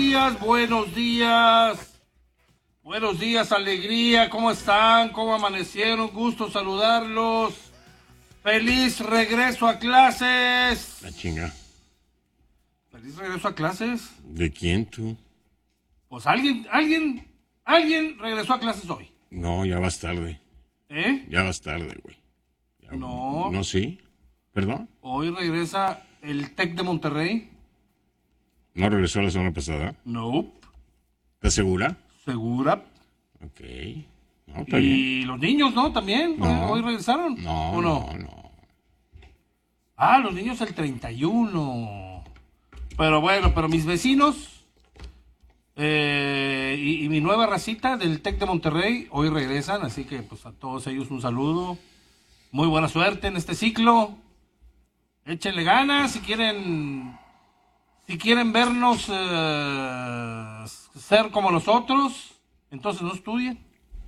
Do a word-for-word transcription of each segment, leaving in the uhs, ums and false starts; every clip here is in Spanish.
días, buenos días. Buenos días, alegría. ¿Cómo están? ¿Cómo amanecieron? Gusto saludarlos. Feliz regreso a clases. La chinga. ¿Feliz regreso a clases? ¿De quién tú? Pues alguien, alguien, alguien regresó a clases hoy. No, ya vas tarde. ¿Eh? Ya vas tarde, güey. Ya- No. ¿No, sí? ¿Perdón? Hoy regresa el TEC de Monterrey. ¿No regresó la semana pasada? Nope. ¿Estás segura? ¿Segura? Ok. No, está bien. Y los niños, ¿no? También. No. Hoy, hoy regresaron. No, ¿O no? no, no. Ah, los niños el treinta y uno. Pero bueno, pero mis vecinos eh, y, y mi nueva racita del TEC de Monterrey hoy regresan, así que pues a todos ellos un saludo. Muy buena suerte en este ciclo. Échenle ganas si quieren, si quieren vernos eh, ser como nosotros, entonces no estudien.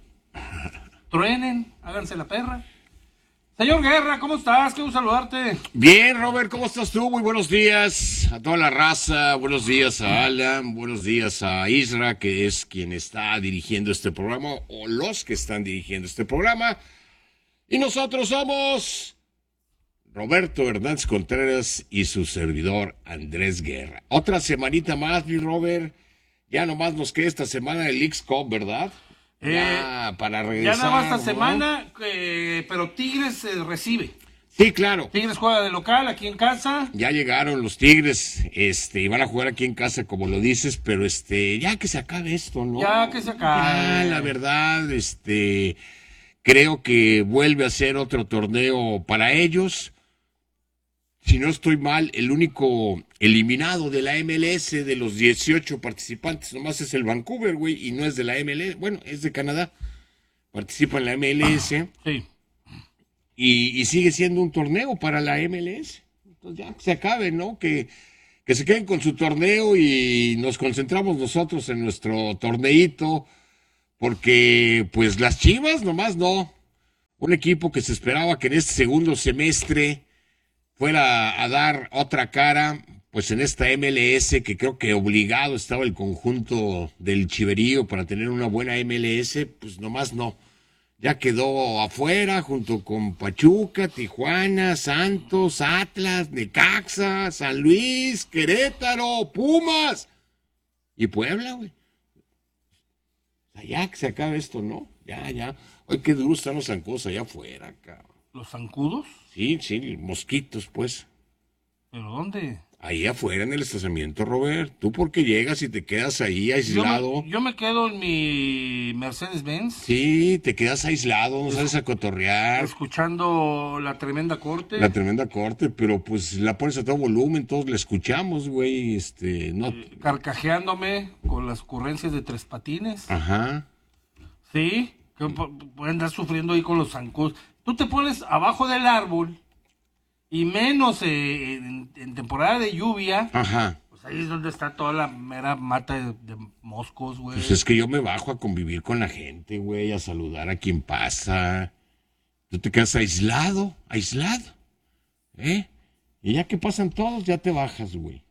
Truenen, háganse la perra. Señor Guerra, ¿cómo estás? Qué gusto saludarte. Bien, Robert, ¿cómo estás tú? Muy buenos días a toda la raza. Buenos días a Alan. Buenos días a Isra, que es quien está dirigiendo este programa, o los que están dirigiendo este programa. Y nosotros somos Roberto Hernández Contreras y su servidor Andrés Guerra. Otra semanita más, mi Robert. Ya nomás nos queda esta semana el X-Com, ¿verdad? Eh, ya, para Ya regresar. nada más esta ¿no? semana, eh, pero Tigres eh, recibe. Sí, claro. Tigres juega de local aquí en casa. Ya llegaron los Tigres, este, y van a jugar aquí en casa, como lo dices, pero este, ya que se acabe esto, ¿no? Ya que se acabe. Ya, la verdad, este, creo que vuelve a ser otro torneo para ellos. Si no estoy mal, el único eliminado de la M L S de los dieciocho participantes, nomás es el Vancouver, güey, y no es de la M L S, bueno, es de Canadá. Participa en la M L S. Sí. Y, y sigue siendo un torneo para la M L S. Entonces ya que se acabe, ¿no? Que, que se queden con su torneo y nos concentramos nosotros en nuestro torneito, porque pues las Chivas nomás no. Un equipo que se esperaba que en este segundo semestre fuera a dar otra cara, pues en esta M L S, que creo que obligado estaba el conjunto del Chiverío para tener una buena M L S, pues nomás no. Ya quedó afuera junto con Pachuca, Tijuana, Santos, Atlas, Necaxa, San Luis, Querétaro, Pumas y Puebla, güey. O sea, ya que se acabe esto, ¿no? Ya, ya. Oye, qué duro están los zancudos allá afuera, cabrón. ¿Los zancudos? Sí, sí, mosquitos, pues. ¿Pero dónde? Ahí afuera en el estacionamiento, Robert. ¿Tú por qué llegas y te quedas ahí aislado? Yo me, yo me quedo en mi Mercedes-Benz. Sí, te quedas aislado, no sales a cotorrear. Escuchando la tremenda corte. La tremenda corte, pero pues la pones a todo volumen, todos la escuchamos, güey, este, no... eh, carcajeándome con las ocurrencias de Tres Patines. Ajá. Sí, que pu- pueden andar sufriendo ahí con los zancudos. Tú te pones abajo del árbol y menos eh, en, en temporada de lluvia, Ajá. pues ahí es donde está toda la mera mata de, de moscos, güey. Pues es que yo me bajo a convivir con la gente, güey, a saludar a quien pasa. Tú te quedas aislado, aislado, ¿eh? Y ya que pasan todos, ya te bajas, güey.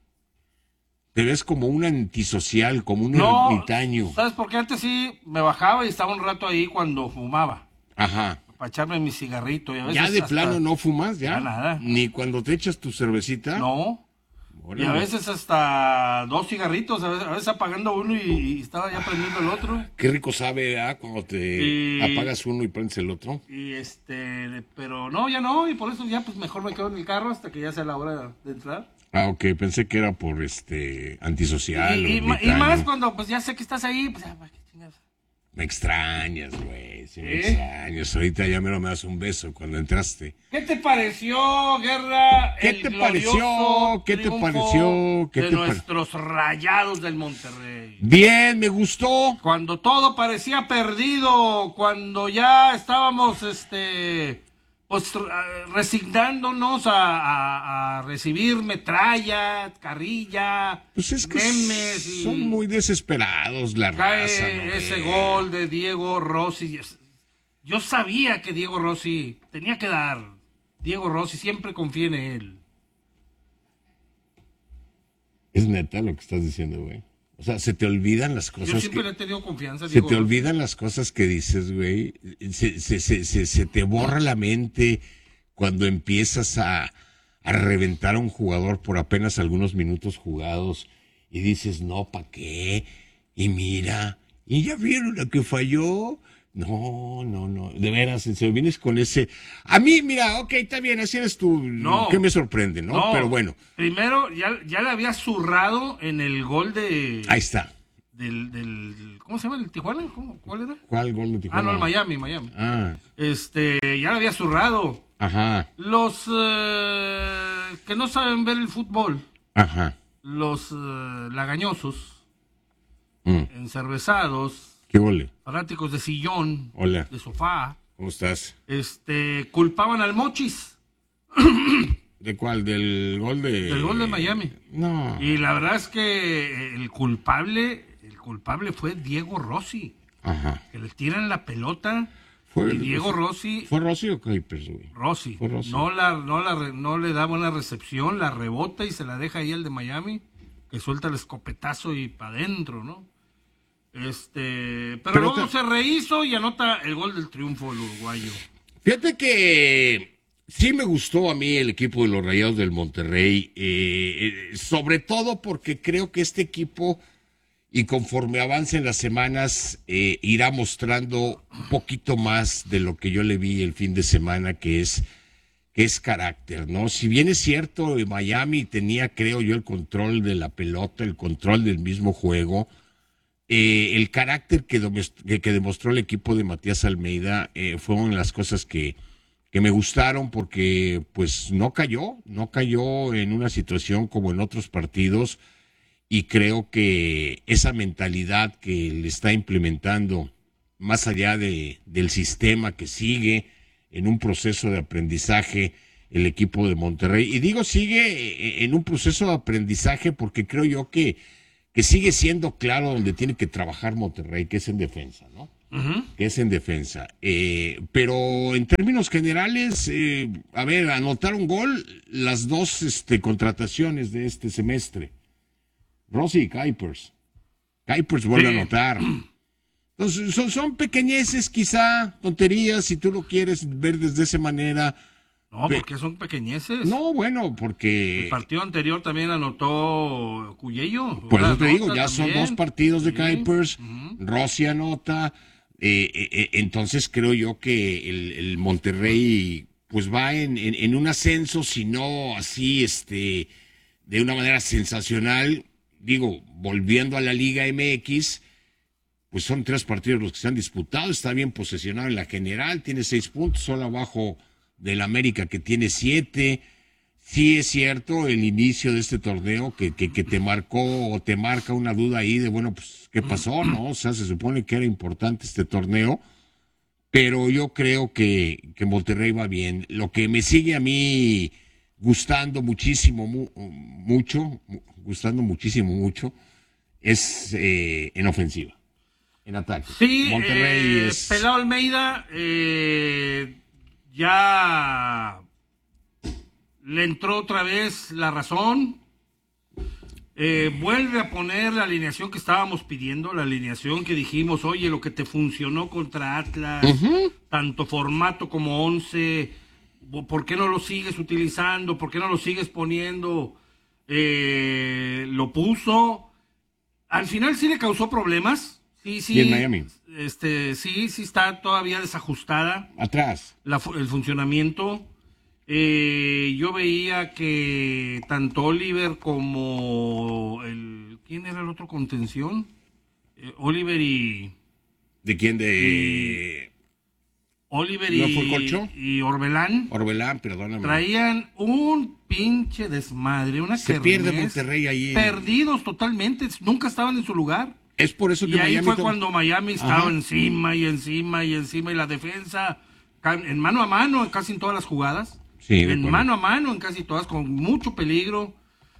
Te ves como un antisocial, como un No, ermitaño. ¿sabes por qué? Antes sí me bajaba y estaba un rato ahí cuando fumaba, Ajá. para echarme mi cigarrito. Y a veces Ya de hasta- plano no fumas, ya. Ya nada. Ni cuando te echas tu cervecita. No. Órale. Y a veces hasta dos cigarritos, a veces, a veces apagando uno y, y estaba ya prendiendo el otro. Qué rico sabe, ¿ah? Cuando te Y- apagas uno y prendes el otro. Y este, pero no, ya no, y por eso ya pues mejor me quedo en el carro hasta que ya sea la hora de entrar. Ah, ok, pensé que era por este antisocial. Y, o y ma- y ermitaño. más cuando pues ya sé que estás ahí, pues ya, pues, qué chingas. Me extrañas, güey. Sí, me ¿Eh? extrañas. Ahorita ya me lo me das un beso cuando entraste. ¿Qué te pareció, Guerra? ¿Qué el te glorioso pareció? ¿Qué te triunfo pareció? ¿Qué de te pare- nuestros Rayados del Monterrey? Bien, me gustó. Cuando todo parecía perdido, cuando ya estábamos, este, pues r- resignándonos a, a- a recibir metralla, carrilla, Pues es que memes y son muy desesperados la cae raza. ¿no, ese güey? gol de Diego Rossi. Yo sabía que Diego Rossi tenía que dar. Diego Rossi, siempre confié en él. Es neta lo que estás diciendo, güey. O sea, se te olvidan las Yo cosas siempre que... le he tenido confianza. Se Diego te Rossi. olvidan las cosas que dices, güey. Se, se, se, se, se te borra la mente cuando empiezas a, a reventar a un jugador por apenas algunos minutos jugados y dices, no, ¿para qué? Y mira, ¿y ya vieron lo que falló? No, no, no. De veras, en serio, vienes con ese... A mí, mira, ok, está bien, así eres tú. No. ¿Qué me sorprende, no? No, Pero bueno, primero ya, ya le había zurrado en el gol de ahí está. del, del ¿cómo se llama? ¿El Tijuana? ¿Cómo? ¿Cuál era? ¿Cuál gol de Ah, Tijuana? no, el Miami, Miami. Ah, Este, ya le había zurrado. ajá, Los eh, que no saben ver el fútbol, ajá. los eh, lagañosos, Mm, encervezados, ¿qué gole? fanáticos de sillón, Hola, de sofá, ¿cómo estás? este, culpaban al Mochis ¿De cuál? ¿Del gol de...? del gol de Miami. No. Y la verdad es que el culpable, el culpable fue Diego Rossi, Ajá. que le tiran la pelota Fue, y Diego fue- Rossi, ¿Fue Rossi o Kuipers, güey? Rossi, Fue Rossi. no la, no la, re- no le da buena recepción, la rebota y se la deja ahí el de Miami, que suelta el escopetazo y para adentro, ¿no? Este, pero, Pero luego te- se rehizo y anota el gol del triunfo el uruguayo. Fíjate que sí me gustó a mí el equipo de los Rayados del Monterrey, eh, eh, sobre todo porque creo que este equipo, y conforme avancen las semanas, eh, irá mostrando un poquito más de lo que yo le vi el fin de semana, que es que es carácter, ¿no? Si bien es cierto, eh, Miami tenía, creo yo, el control de la pelota, el control del mismo juego, eh, el carácter que, domest- que, que demostró el equipo de Matías Almeida eh, fueron las cosas que, que me gustaron porque pues no cayó, no cayó en una situación como en otros partidos y creo que esa mentalidad que le está implementando más allá de, del sistema que sigue en un proceso de aprendizaje el equipo de Monterrey. Y digo sigue en un proceso de aprendizaje porque creo yo que que sigue siendo claro donde tiene que trabajar Monterrey, que es en defensa, ¿no? Ujú. Que es en defensa. Eh, pero en términos generales, eh, a ver, anotaron gol las dos este, contrataciones de este semestre. Rossi y Kuipers. Kuipers vuelve Sí. a anotar. Entonces, son, son pequeñeces, quizá, tonterías, si tú lo quieres ver desde esa manera. No, Pe- porque son pequeñeces. No, bueno, El porque... partido anterior también anotó Cuyello. Por eso Una te digo, nota ya son también. dos partidos de Sí. Kuipers, Ujú. Rossi anota, eh, eh, eh, entonces creo yo que el, el Monterrey pues va en, en, en un ascenso, si no así, este, de una manera sensacional, digo, volviendo a la Liga M X, pues son tres partidos los que se han disputado, está bien posesionado en la general, tiene seis puntos, solo abajo del América que tiene siete. Sí es cierto el inicio de este torneo que, que, que te marcó o te marca una duda ahí de, bueno, pues, ¿qué pasó? ¿No? O sea, se supone que era importante este torneo, pero yo creo que, que Monterrey va bien. Lo que me sigue a mí gustando muchísimo, mu- mucho, mu- gustando muchísimo, mucho, es eh, en ofensiva, en ataque. Sí, Monterrey eh, es... Pelao Almeida eh, ya le entró otra vez la razón. Eh, vuelve a poner la alineación que estábamos pidiendo, la alineación que dijimos, oye, lo que te funcionó contra Atlas, tanto formato como once, ¿por qué no lo sigues utilizando? ¿Por qué no lo sigues poniendo? Eh, lo puso. Al final sí le causó problemas. Sí, sí. Y en Miami. Este, sí, sí está todavía desajustada Atrás. la fu- el funcionamiento. Eh, yo veía que tanto Oliver como el... ¿Quién era el otro contención? Eh, Oliver y... ¿De quién? De Oliver ¿No y, fue Colcho? y Orbelán Orbelán, perdóname. traían un pinche desmadre, una Se pierde kermés, Monterrey ahí. perdidos totalmente, nunca estaban en su lugar. Es por eso que Y ahí Miami fue to- cuando Miami estaba Ajá. encima y encima y encima y la defensa ca- en mano a mano en casi en todas las jugadas. Sí, de en acuerdo. mano a mano en casi todas, con mucho peligro.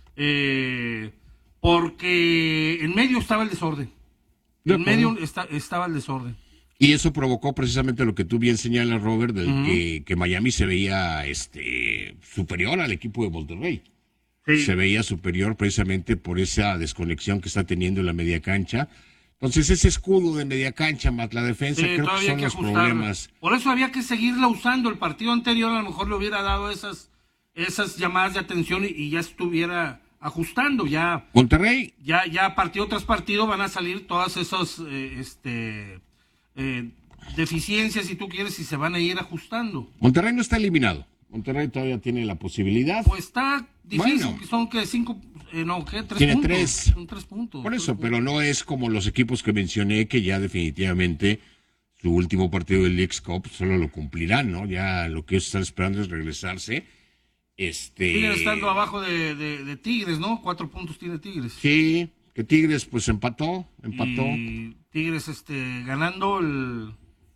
eh, porque en medio estaba el desorden. De En acuerdo. medio esta- estaba el desorden. Y eso provocó precisamente lo que tú bien señalas, Robert, del Ujú. que, que Miami se veía este superior al equipo de Monterrey. Sí. se veía superior precisamente por esa desconexión que está teniendo en la media cancha. Entonces ese escudo de media cancha más la defensa Sí, creo que todavía hay son que los ajustar. problemas. Por eso había que seguirla usando. El partido anterior a lo mejor le hubiera dado esas, esas llamadas de atención y, y ya estuviera ajustando. Ya, Monterrey, ya, ya partido tras partido van a salir todas esas eh, este, eh, deficiencias, si tú quieres, y se van a ir ajustando. Monterrey no está eliminado. Monterrey todavía tiene la posibilidad. Pues está difícil, Bueno. que son que cinco, eh, no, ¿qué? Tres Tiene puntos. tres. Son tres puntos. Por tres eso, puntos. pero no es como los equipos que mencioné que ya definitivamente su último partido del Leagues Cup solo lo cumplirán, ¿no? Ya lo que ellos están esperando es regresarse. Este. Siguen estando abajo de, de, de Tigres, ¿no? Cuatro puntos tiene Tigres. Sí, que Tigres pues empató, empató. Y Tigres este, ganando el,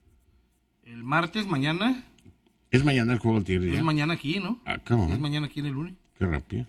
el martes, mañana. Es mañana el juego del Tigres Es ya. mañana aquí, ¿no? Ah, cabrón. Es mañana aquí en el Uni. Qué rápido.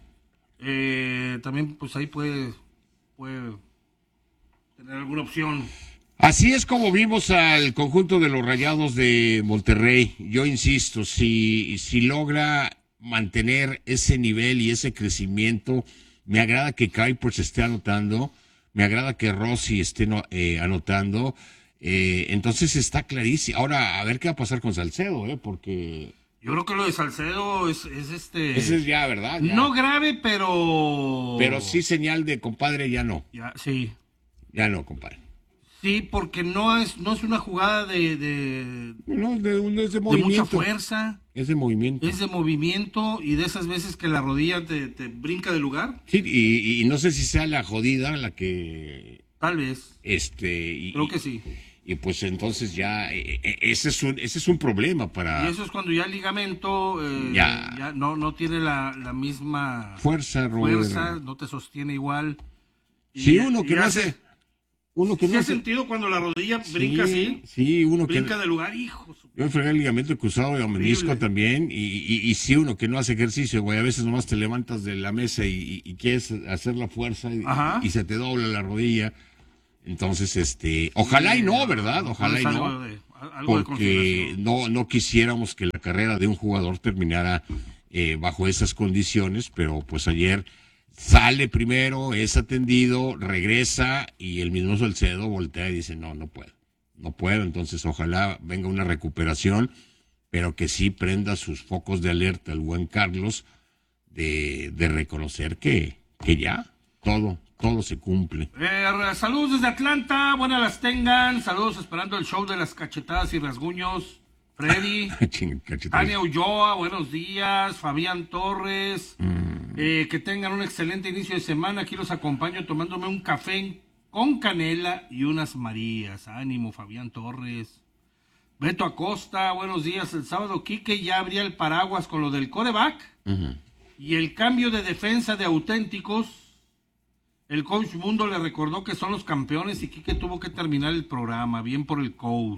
Eh, también, pues ahí puede, puede tener alguna opción. Así es como vimos al conjunto de los Rayados de Monterrey. Yo insisto, si, si logra mantener ese nivel y ese crecimiento, me agrada que Kuipers esté anotando, me agrada que Rossi esté no, eh, anotando, eh, entonces está clarísimo. Ahora, a ver qué va a pasar con Salcedo, eh, porque Yo creo que lo de Salcedo es, es este... ese es ya, ¿verdad? Ya. No grave, pero... Pero sí señal de compadre, ya no, Ya, sí. ya no, compadre. Sí, porque no es, no es una jugada de, de, No, de, no es de de movimiento. mucha fuerza. Es de movimiento. Es de movimiento y de esas veces que la rodilla te, te brinca de lugar. Sí, y, y no sé si sea la jodida la que, Tal vez. este, y, Creo que sí. y pues entonces ya, eh, eh, ese es un, ese es un problema para Y eso es cuando ya el ligamento eh, Ya. ya. no, no tiene la, la misma fuerza, Robert. fuerza, no te sostiene igual. Y- Sí, uno que y no hace- hace, uno que ¿Sí no has hace, sentido cuando la rodilla brinca sí, así? sí, uno que, Brinca de lugar, hijo. su- yo fregué el ligamento cruzado de menisco Horrible. también, y, y, y sí, uno que no hace ejercicio, güey, a veces nomás te levantas de la mesa y, y- y quieres hacer la fuerza y, Ajá. y se te dobla la rodilla. Entonces, este, ojalá y no, ¿verdad? Ojalá y Es algo no. de, algo de Porque consideración. no, no quisiéramos que la carrera de un jugador terminara eh, bajo esas condiciones, pero pues ayer sale primero, es atendido, regresa y el mismo Salcedo voltea y dice, no, no puedo, no puedo, entonces ojalá venga una recuperación, pero que sí prenda sus focos de alerta el buen Carlos de, de reconocer que, que ya todo, todo se cumple. Eh, saludos desde Atlanta, buenas las tengan. Saludos esperando el show de las cachetadas y rasguños. Freddy, Chinga, cachetadas. Tania Ulloa, buenos días. Fabián Torres, Mm. eh, que tengan un excelente inicio de semana. Aquí los acompaño tomándome un café en- con canela y unas Marías. Ánimo, Fabián Torres. Beto Acosta, buenos días. El sábado Quique ya abría el paraguas con lo del coreback Ujú. y el cambio de defensa de auténticos. El coach Mundo le recordó que son los campeones y Quique tuvo que terminar el programa. Bien por el coach.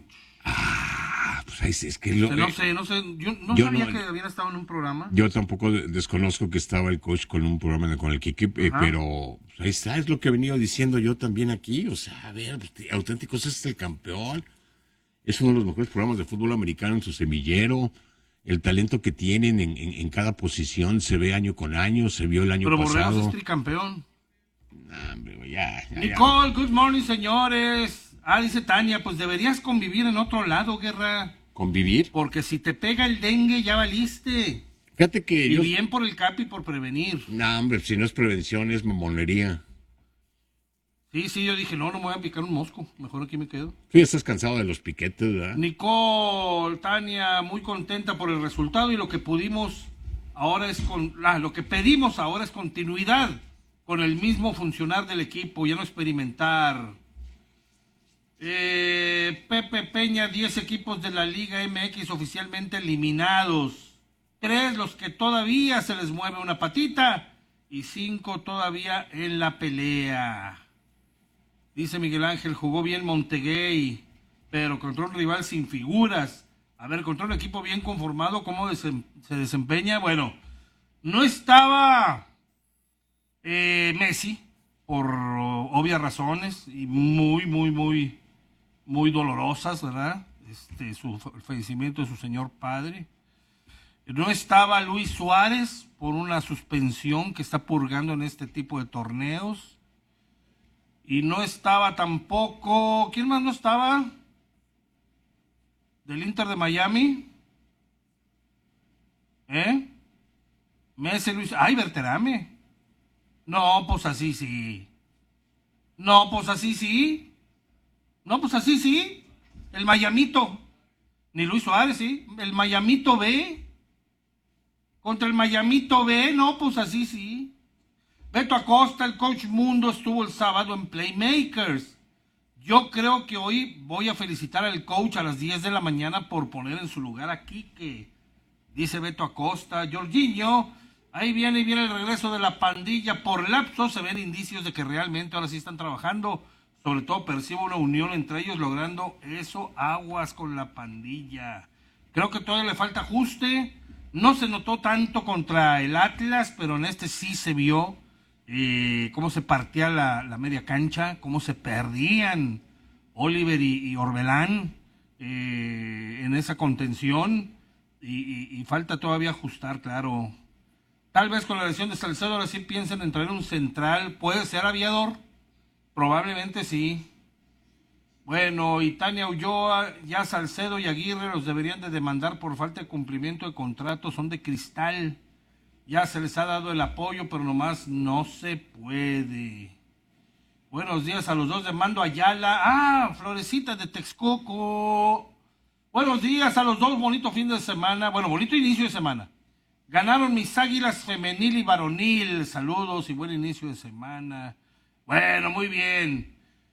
Ah, pues ahí sí, es que lo, No eh, sé, no sé. Yo no yo sabía no- que habían estado en un programa. yo tampoco de- desconozco que estaba el coach con un programa con el Kike, eh, Ajá. pero pues, ahí está, es lo que he venido diciendo yo también aquí. O sea, a ver, pues, te- Auténticos es el campeón. Es uno de los mejores programas de fútbol americano en su semillero. El talento que tienen en, en- en cada posición se ve año con año, se vio el año Pero Borregos pasado. es tricampeón. Nah, hombre, güey, ya, ya, ya. Nicole, good morning, señores. Ah, dice Tania, pues deberías convivir en otro lado, Guerra. Convivir. Porque si te pega el dengue, ya valiste. Fíjate que Y yo... bien por el Capi por prevenir. Nah, hombre, si no es prevención, es mamonería. Sí, sí, yo dije, no, no me voy a picar un mosco. Mejor aquí me quedo. Tú ya estás cansado de los piquetes, ¿verdad? Nicole, Tania, muy contenta por el resultado y lo que pudimos ahora es con, ah, lo que pedimos ahora es continuidad con el mismo funcionar del equipo, ya no experimentar. Eh, Pepe Peña, diez equipos de la Liga M X oficialmente eliminados, tres los que todavía se les mueve una patita y cinco todavía en la pelea. Dice Miguel Ángel, jugó bien Montegay, pero contra un rival sin figuras. A ver, contra un equipo bien conformado, ¿cómo desem- se desempeña? Bueno, no estaba eh, Messi, por oh, obvias razones, y muy, muy, muy, muy dolorosas, ¿verdad? Este, su, el fallecimiento de su señor padre. No estaba Luis Suárez por una suspensión que está purgando en este tipo de torneos. Y no estaba tampoco... ¿Quién más no estaba? ¿Del Inter de Miami? ¿Eh? Messi, Luis... ¡Ay, Berterame! No, pues así sí. No, pues así sí. No, pues así sí. El Miamito. Ni Luis Suárez, sí. El Miamito B. Contra el Miamito B. No, pues así sí. Beto Acosta, el coach Mundo, estuvo el sábado en Playmakers. Yo creo que hoy voy a felicitar al coach a las diez de la mañana por poner en su lugar a Quique. Dice Beto Acosta. Jorginho, ahí viene y viene el regreso de la pandilla. Por lapso se ven indicios de que realmente ahora sí están trabajando. Sobre todo percibo una unión entre ellos logrando eso. Aguas con la pandilla. Creo que todavía le falta ajuste. No se notó tanto contra el Atlas, pero en este sí se vio eh, cómo se partía la, la media cancha, cómo se perdían Oliver y, y Orbelán eh, en esa contención. Y, y, y falta todavía ajustar, claro. Tal vez con la lesión de Salcedo ahora sí piensen en traer un central. ¿Puede ser Aviador? Probablemente sí. Bueno, y Tania Ulloa, ya Salcedo y Aguirre los deberían de demandar por falta de cumplimiento de contrato. Son de cristal. Ya se les ha dado el apoyo, pero nomás no se puede. Buenos días a los dos de Mando Ayala. Ah, Florecita de Texcoco. Buenos días a los dos, bonito fin de semana, bueno, bonito inicio de semana. Ganaron mis Águilas femenil y varonil, saludos y buen inicio de semana. Bueno, muy bien.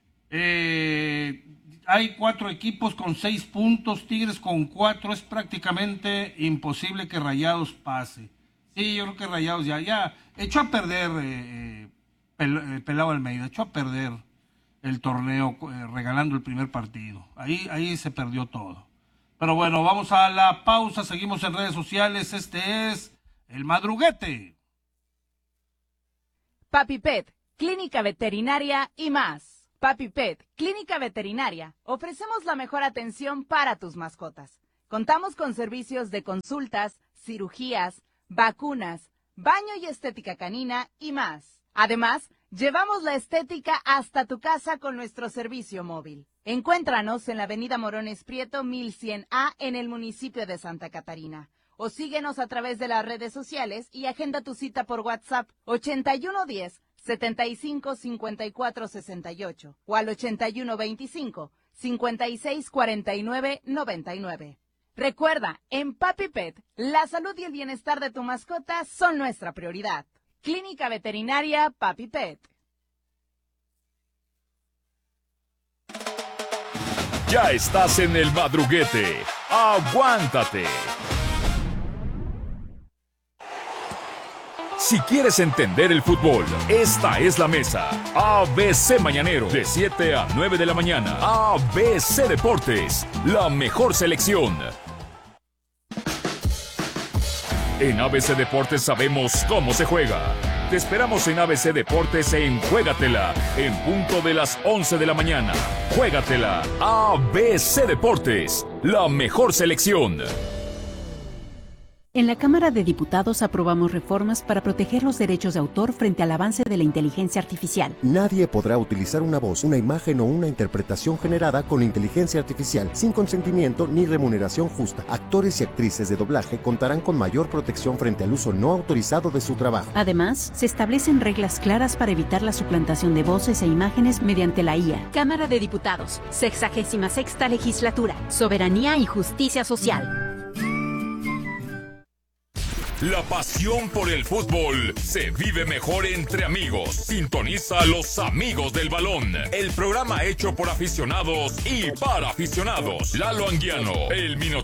Eh, hay cuatro equipos con seis puntos, Tigres con cuatro, es prácticamente imposible que Rayados pase. Sí, yo creo que Rayados ya, ya echó a perder eh, Pel, eh, Pelao Almeida, echó a perder el torneo eh, regalando el primer partido. Ahí, ahí se perdió todo. Pero bueno, vamos a la pausa, seguimos en redes sociales, este es El Madruguete. Papi Pet, Clínica Veterinaria y más. Papi Pet, Clínica Veterinaria, ofrecemos la mejor atención para tus mascotas. Contamos con servicios de consultas, cirugías, vacunas, baño y estética canina y más. Además, llevamos la estética hasta tu casa con nuestro servicio móvil. Encuéntranos en la avenida Morones Prieto mil cien A en el municipio de Santa Catarina. O síguenos a través de las redes sociales y agenda tu cita por WhatsApp ochenta y uno diez, setenta y cinco, cincuenta y cuatro sesenta y ocho o al ochenta y uno veinticinco, cincuenta y seis cuarenta y nueve noventa y nueve. Recuerda, en Papi Pet, la salud y el bienestar de tu mascota son nuestra prioridad. Clínica Veterinaria Papi Pet. Ya estás en El Madruguete. ¡Aguántate! Si quieres entender el fútbol, esta es la mesa. A B C Mañanero, de siete a nueve de la mañana. A B C Deportes, la mejor selección. En A B C Deportes sabemos cómo se juega. Te esperamos en A B C Deportes en Juégatela, en punto de las once de la mañana. Juégatela, A B C Deportes, la mejor selección. En la Cámara de Diputados aprobamos reformas para proteger los derechos de autor frente al avance de la inteligencia artificial. Nadie podrá utilizar una voz, una imagen o una interpretación generada con inteligencia artificial sin consentimiento ni remuneración justa. Actores y actrices de doblaje contarán con mayor protección frente al uso no autorizado de su trabajo. Además, se establecen reglas claras para evitar la suplantación de voces e imágenes mediante la I A. Cámara de Diputados, sexagésima sexta legislatura, soberanía y justicia social. La pasión por el fútbol se vive mejor entre amigos. Sintoniza a Los Amigos del Balón, el programa hecho por aficionados y para aficionados. Lalo Anguiano, el Minotauro